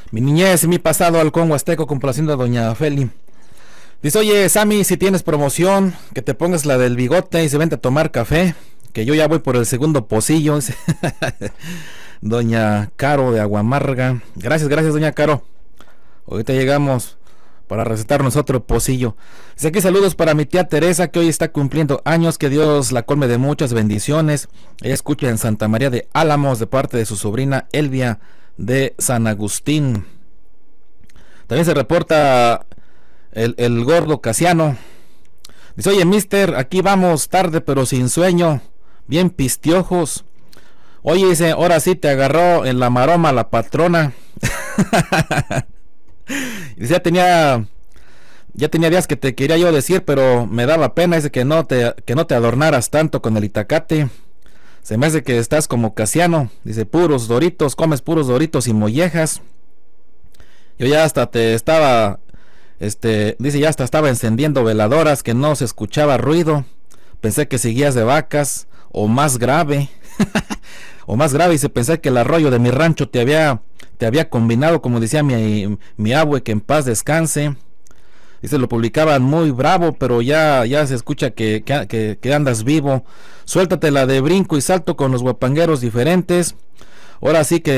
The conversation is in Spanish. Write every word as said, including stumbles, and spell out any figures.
Mi niñez y mi pasado halcón huasteco complaciendo a doña Feli. Dice, oye, Sammy, si tienes promoción, que te pongas la del bigote y se vente a tomar café, que yo ya voy por el segundo pocillo. Doña Caro de Aguamarga. Gracias, gracias, doña Caro. Ahorita llegamos para recetarnos otro pocillo. Dice aquí saludos para mi tía Teresa, que hoy está cumpliendo años, que Dios la colme de muchas bendiciones. Ella escucha en Santa María de Álamos de parte de su sobrina Elvia de San Agustín. También se reporta el, el gordo Casiano. Dice, oye, mister, aquí vamos tarde pero sin sueño, bien pistiojos. Oye, dice, ahora sí te agarró en la maroma la patrona. Dice, ya tenía ya tenía días que te quería yo decir, pero me daba pena. Dice que no te que no te adornaras tanto con el itacate. Se me hace que estás como Casiano. Dice, puros doritos, comes puros doritos y mollejas. Yo ya hasta te estaba este, dice, ya hasta estaba encendiendo veladoras, que no se escuchaba ruido. Pensé que seguías de vacas, o más grave. O más grave, y se pensé que el arroyo de mi rancho te había te había combinado, como decía mi, mi abue, que en paz descanse. Dice, lo publicaban muy bravo, pero ya, ya se escucha que, que, que andas vivo. Suéltate la de brinco y salto con los guapangueros diferentes. Ahora sí que